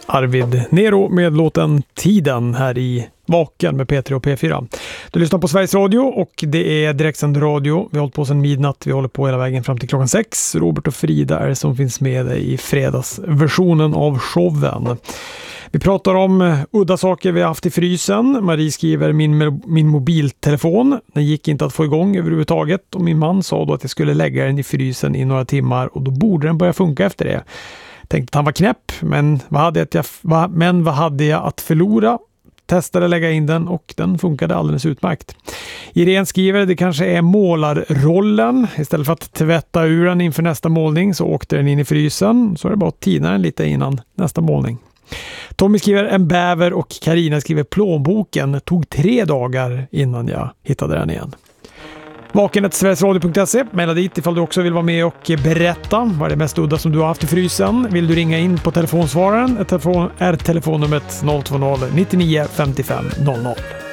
Arvid Nero med låten Tiden här i Vaken med P3 och P4. Du lyssnar på Sveriges Radio och det är direktsänd radio. Vi har hållit på sedan midnatt. Vi håller på hela vägen fram till klockan 6. Robert och Frida är det som finns med dig i fredagsversionen av showen. Vi pratar om udda saker vi har haft i frysen. Marie skriver min mobiltelefon. Den gick inte att få igång överhuvudtaget och min man sa då att jag skulle lägga den i frysen i några timmar och då borde den börja funka efter det. Tänkte att han var knäpp, men vad hade jag att förlora? Testade lägga in den och den funkade alldeles utmärkt. Irene skriver det kanske är målarrollen. Istället för att tvätta ur den inför nästa målning så åkte den in i frysen. Så är det bara att tina den lite innan nästa målning. Tommy skriver en bäver och Karina skriver plånboken. Tog 3 dagar innan jag hittade den igen. Vaken@sverigesradio.se. Maila dit ifall du också vill vara med och berätta vad är det mest udda som du har haft i frysen. Vill du ringa in på telefonsvararen? Telefonnumret 020 99 55 00.